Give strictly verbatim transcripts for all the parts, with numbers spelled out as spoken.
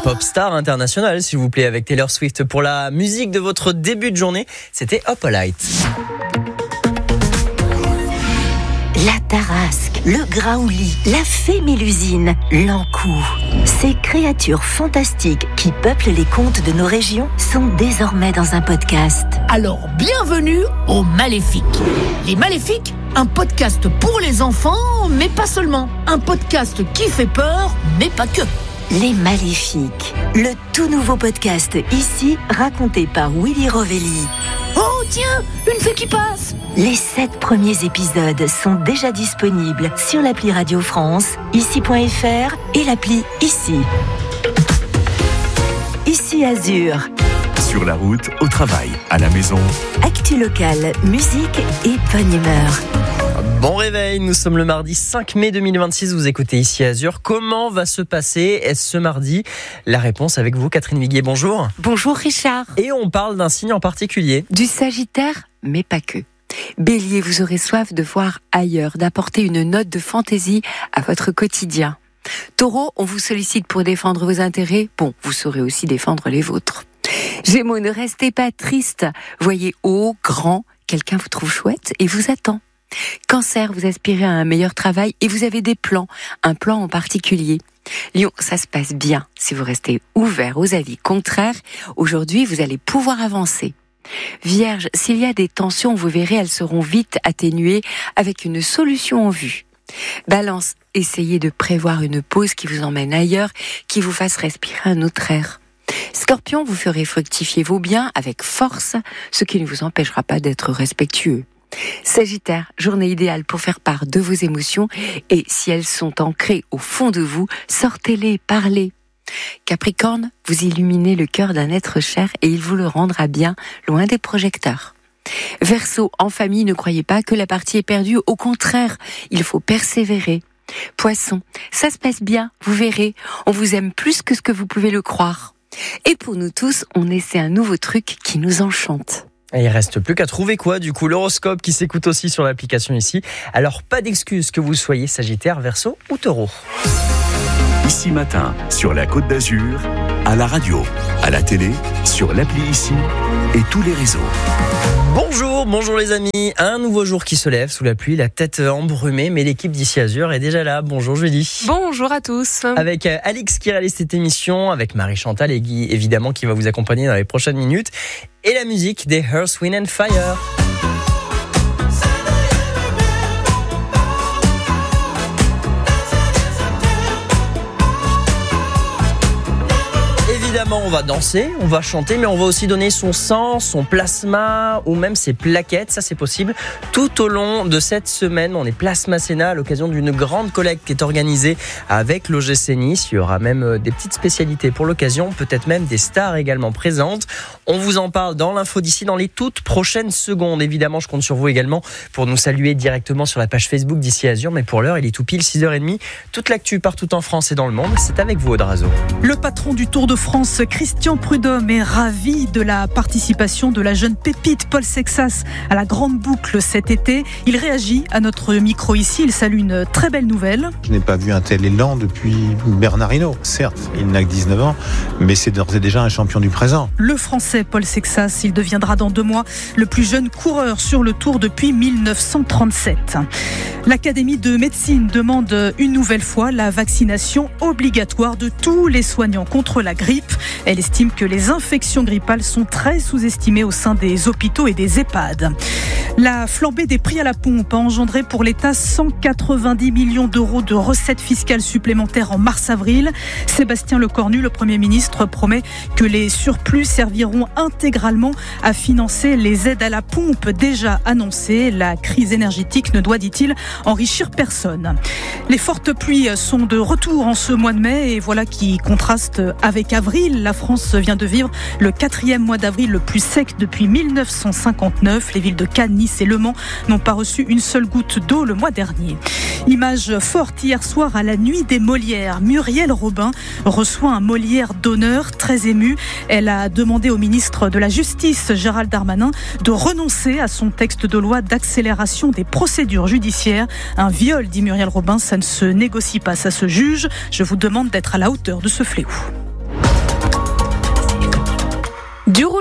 pop star internationale, s'il vous plaît, avec Taylor Swift pour la musique de votre début de journée. C'était Opalite. La Tarasque, le Graouli, la fée Mélusine, l'Ankou. Ces créatures fantastiques qui peuplent les contes de nos régions sont désormais dans un podcast. Alors, bienvenue aux Maléfiques. Les Maléfiques, un podcast pour les enfants, mais pas seulement. Un podcast qui fait peur, mais pas que. Les Maléfiques, le tout nouveau podcast ici, raconté par Willy Rovelli. Oh tiens, une fée qui passe. Les sept premiers épisodes sont déjà disponibles sur l'appli Radio France, ici point f r et l'appli Ici. Ici Azur. Sur la route, au travail, à la maison. Actu locale, musique et bonne humeur. Bon réveil, nous sommes le mardi cinq mai deux mille vingt-six, vous écoutez Ici Azur. Comment va se passer ce mardi? La réponse avec vous, Catherine Viguier, bonjour. Bonjour Richard. Et on parle d'un signe en particulier. Du Sagittaire, mais pas que. Bélier, vous aurez soif de voir ailleurs, d'apporter une note de fantaisie à votre quotidien. Taureau, on vous sollicite pour défendre vos intérêts. Bon, vous saurez aussi défendre les vôtres. Gémeaux, ne restez pas triste. Voyez haut, grand, quelqu'un vous trouve chouette et vous attend. Cancer, vous aspirez à un meilleur travail et vous avez des plans, un plan en particulier. Lion, ça se passe bien. Si vous restez ouvert aux avis contraires, aujourd'hui, vous allez pouvoir avancer. Vierge, s'il y a des tensions, vous verrez, elles seront vite atténuées avec une solution en vue. Balance, essayez de prévoir une pause qui vous emmène ailleurs, qui vous fasse respirer un autre air. Scorpion, vous ferez fructifier vos biens avec force, ce qui ne vous empêchera pas d'être respectueux. Sagittaire, journée idéale pour faire part de vos émotions et si elles sont ancrées au fond de vous, sortez-les, parlez. Capricorne, vous illuminez le cœur d'un être cher et il vous le rendra bien loin des projecteurs. Verseau, en famille, ne croyez pas que la partie est perdue, au contraire, il faut persévérer. Poisson, ça se passe bien, vous verrez, on vous aime plus que ce que vous pouvez le croire. Et pour nous tous, on essaie un nouveau truc qui nous enchante. Et il reste plus qu'à trouver quoi, du coup, l'horoscope qui s'écoute aussi sur l'application Ici. Alors, pas d'excuse que vous soyez Sagittaire, Verseau ou Taureau. Ici matin, sur la Côte d'Azur, à la radio, à la télé, sur l'appli Ici et tous les réseaux. Bonjour, bonjour les amis. Un nouveau jour qui se lève sous la pluie, la tête embrumée, mais l'équipe d'Ici Azur est déjà là. Bonjour Julie. Bonjour à tous. Avec Alix qui réalise cette émission, avec Marie-Chantal et Guy évidemment qui va vous accompagner dans les prochaines minutes. Et la musique des Earth, Wind and Fire. Évidemment, on va danser, on va chanter, mais on va aussi donner son sang, son plasma ou même ses plaquettes. Ça, c'est possible tout au long de cette semaine. On est Plasma Sénat à l'occasion d'une grande collecte qui est organisée avec l'O G C Nice. Il y aura même des petites spécialités pour l'occasion, peut-être même des stars également présentes. On vous en parle dans l'info d'ici dans les toutes prochaines secondes. Évidemment, je compte sur vous également pour nous saluer directement sur la page Facebook d'Ici Azur. Mais pour l'heure, il est tout pile six heures trente. Toute l'actu partout en France et dans le monde, c'est avec vous, Audrazo. Le patron du Tour de France, Christian Prudhomme, est ravi de la participation de la jeune pépite Paul Sexas à la grande boucle cet été. Il réagit à notre micro ici. Il salue une très belle nouvelle. Je n'ai pas vu un tel élan depuis Bernard Hinault. Certes, il n'a que dix-neuf ans, mais c'est d'ores et déjà un champion du présent. Le Français Paul Sexas, il deviendra dans deux mois le plus jeune coureur sur le Tour depuis mille neuf cent trente-sept. L'Académie de médecine demande une nouvelle fois la vaccination obligatoire de tous les soignants contre la grippe. Elle estime que les infections grippales sont très sous-estimées au sein des hôpitaux et des EHPAD. La flambée des prix à la pompe a engendré pour l'État cent quatre-vingt-dix millions d'euros de recettes fiscales supplémentaires en mars-avril. Sébastien Lecornu, le Premier ministre, promet que les surplus serviront intégralement à financer les aides à la pompe déjà annoncées. La crise énergétique ne doit, dit-il, enrichir personne. Les fortes pluies sont de retour en ce mois de mai et voilà qui contraste avec avril. La France vient de vivre le quatrième mois d'avril le plus sec depuis mille neuf cent cinquante-neuf. Les villes de Cannes, Nice et Le Mans n'ont pas reçu une seule goutte d'eau le mois dernier. Image forte hier soir à la nuit des Molières. Muriel Robin reçoit un Molière d'honneur, très émue. Elle a demandé au ministre de la Justice, Gérald Darmanin, de renoncer à son texte de loi d'accélération des procédures judiciaires. Un viol, dit Muriel Robin, ça ne se négocie pas, ça se juge. Je vous demande d'être à la hauteur de ce fléau.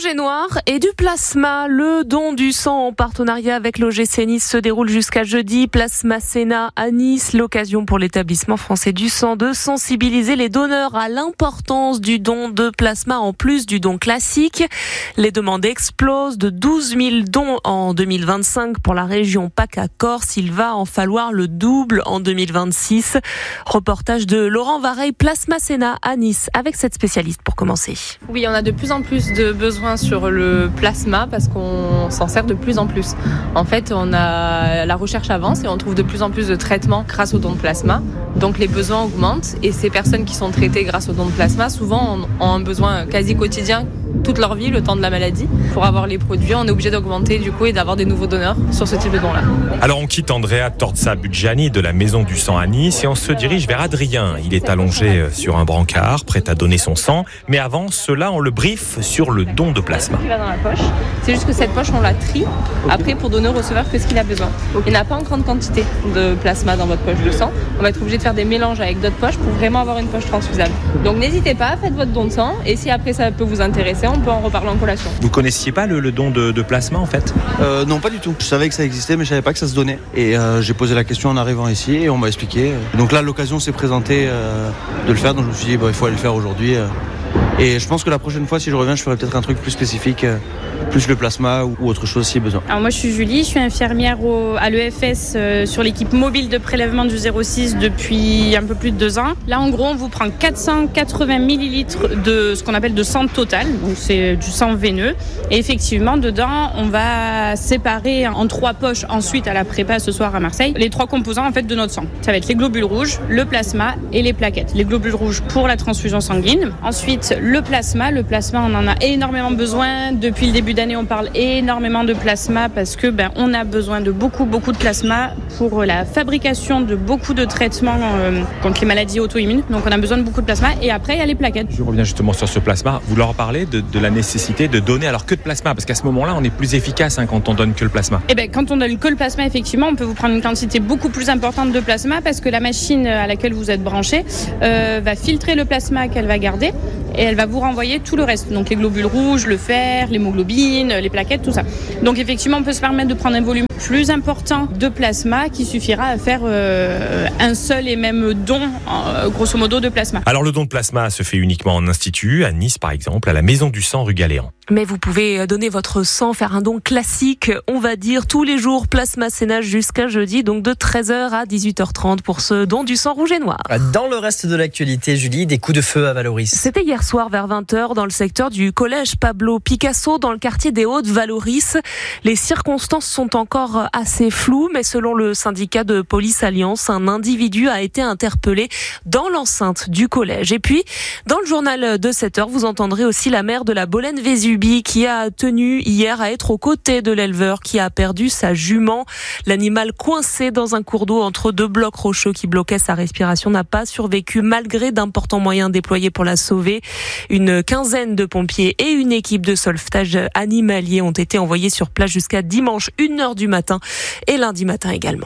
rouge et noir et du plasma. Le don du sang en partenariat avec l'O G C Nice se déroule jusqu'à jeudi. Plasma Sénat à Nice, l'occasion pour l'établissement français du sang de sensibiliser les donneurs à l'importance du don de plasma en plus du don classique. Les demandes explosent de douze mille dons en deux mille vingt-cinq pour la région PACA-Corse. Il va en falloir le double en deux mille vingt-six. Reportage de Laurent Vareille, Plasma Sénat à Nice, avec cette spécialiste pour commencer. Oui, on a de plus en plus de besoins sur le plasma parce qu'on s'en sert de plus en plus. En fait, on a la recherche avance et on trouve de plus en plus de traitements grâce au don de plasma. Donc les besoins augmentent et ces personnes qui sont traitées grâce au don de plasma, souvent ont un besoin quasi quotidien toute leur vie, le temps de la maladie. Pour avoir les produits, on est obligé d'augmenter du coup et d'avoir des nouveaux donneurs sur ce type de don-là. Alors on quitte Andrea Torza-Budgiani de la Maison du Sang à Nice et on se dirige vers Adrien. Il est allongé sur un brancard, prêt à donner son sang. Mais avant cela, on le brief sur le don de plasma. Il va dans la poche. C'est juste que cette poche, on la trie après pour donner au receveur que ce qu'il a besoin. Il n'y a pas en grande quantité de plasma dans votre poche de sang. On va être obligé de faire des mélanges avec d'autres poches pour vraiment avoir une poche transfusable. Donc n'hésitez pas, faites votre don de sang et si après ça peut vous intéresser, on peut en reparler en collation. Vous connaissiez pas le, le don de, de plasma en fait ? euh, Non, pas du tout. Je savais que ça existait, mais je savais pas que ça se donnait. Et euh, j'ai posé la question en arrivant ici et on m'a expliqué. Donc là, l'occasion s'est présentée euh, de le faire, donc je me suis dit, bah, il faut aller le faire aujourd'hui. Euh, et je pense que la prochaine fois, si je reviens, je ferai peut-être un truc plus spécifique. Euh, plus le plasma ou autre chose si besoin. Alors moi je suis Julie, je suis infirmière au, à l'E F S euh, sur l'équipe mobile de prélèvement du zéro six depuis un peu plus de deux ans. Là en gros on vous prend quatre cent quatre-vingts millilitres de ce qu'on appelle de sang total, donc c'est du sang veineux. Et effectivement dedans on va séparer en trois poches ensuite à la prépa ce soir à Marseille les trois composants en fait de notre sang. Ça va être les globules rouges, le plasma et les plaquettes. Les globules rouges pour la transfusion sanguine. Ensuite le plasma, le plasma on en a énormément besoin depuis le début d'année, on parle énormément de plasma parce que ben on a besoin de beaucoup beaucoup de plasma pour la fabrication de beaucoup de traitements euh, contre les maladies auto-immunes. Donc on a besoin de beaucoup de plasma et après il y a les plaquettes. Je reviens justement sur ce plasma. Vous leur parlez de, de la nécessité de donner alors que de plasma parce qu'à ce moment-là on est plus efficace hein, quand on donne que le plasma. Et ben quand on donne que le plasma effectivement on peut vous prendre une quantité beaucoup plus importante de plasma parce que la machine à laquelle vous êtes branché euh, va filtrer le plasma qu'elle va garder et elle va vous renvoyer tout le reste. Donc les globules rouges, le fer, l'hémoglobine, les plaquettes, tout ça. Donc effectivement, on peut se permettre de prendre un volume plus important de plasma qui suffira à faire euh, un seul et même don, euh, grosso modo, de plasma. Alors le don de plasma se fait uniquement en institut, à Nice par exemple, à la Maison du Sang rue Galéan. Mais vous pouvez donner votre sang, faire un don classique, on va dire, tous les jours, Plasma Sénat jusqu'à jeudi, donc de treize heures à dix-huit heures trente pour ce don du sang rouge et noir. Dans le reste de l'actualité, Julie, des coups de feu à Valoris. C'était hier soir vers vingt heures dans le secteur du collège Pablo Picasso, dans le quartier des Hauts-de-Valoris. Les circonstances sont encore assez floues, mais selon le syndicat de police Alliance, un individu a été interpellé dans l'enceinte du collège. Et puis, dans le journal de sept heures, vous entendrez aussi la maire de la Bolène-Vésubie qui a tenu hier à être aux côtés de l'éleveur qui a perdu sa jument. L'animal coincé dans un cours d'eau entre deux blocs rocheux qui bloquaient sa respiration n'a pas survécu malgré d'importants moyens déployés pour la sauver. Une quinzaine de pompiers et une équipe de sauvetage animalier ont été envoyés sur place jusqu'à dimanche une heure du matin et lundi matin également.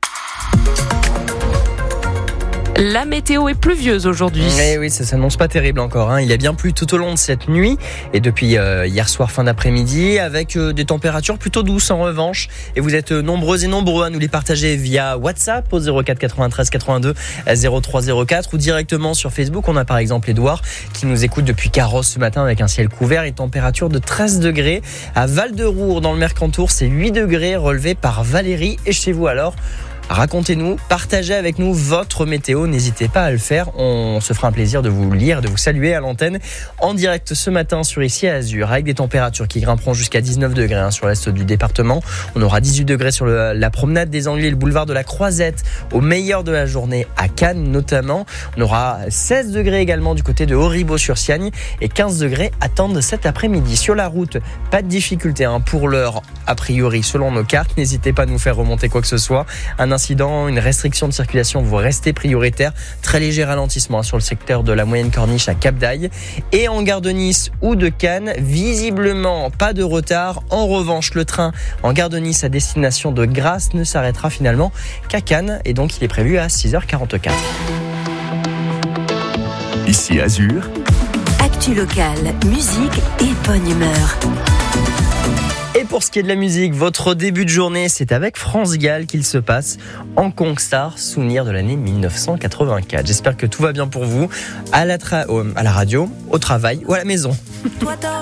La météo est pluvieuse aujourd'hui. Eh oui, ça s'annonce pas terrible encore. Hein. Il a bien plu tout au long de cette nuit et depuis euh, hier soir fin d'après-midi avec euh, des températures plutôt douces en revanche. Et vous êtes nombreux et nombreux à nous les partager via WhatsApp au zéro quatre quatre-vingt-treize quatre-vingt-deux zéro trois zéro quatre ou directement sur Facebook. On a par exemple Edouard qui nous écoute depuis Carrosse ce matin avec un ciel couvert et température de treize degrés. À Val-de-Roure dans le Mercantour, c'est huit degrés relevé par Valérie. Et chez vous alors ? Racontez-nous, partagez avec nous votre météo, n'hésitez pas à le faire, on se fera un plaisir de vous lire, de vous saluer à l'antenne en direct ce matin sur Ici à Azur avec des températures qui grimperont jusqu'à dix-neuf degrés hein, sur l'est du département. On aura dix-huit degrés sur le, la promenade des Anglais, le boulevard de la Croisette au meilleur de la journée à Cannes notamment. On aura seize degrés également du côté de Auribeau-sur-Siagne et quinze degrés attendent cet après-midi. Sur la route, pas de difficulté hein, pour l'heure a priori selon nos cartes, n'hésitez pas à nous faire remonter quoi que ce soit. Un incident, une restriction de circulation, vous restez prioritaire. Très léger ralentissement sur le secteur de la Moyenne Corniche à Cap d'Aille. Et en gare de Nice ou de Cannes, visiblement pas de retard. En revanche, le train en gare de Nice à destination de Grasse ne s'arrêtera finalement qu'à Cannes. Et donc, il est prévu à six heures quarante-quatre. Ici Azur. Actu locale, musique et bonne humeur. Et pour ce qui est de la musique, votre début de journée, c'est avec France Gall qu'il se passe en Kongstar, souvenir de l'année dix-neuf cent quatre-vingt-quatre. J'espère que tout va bien pour vous, à la, tra- à la radio, au travail ou à la maison.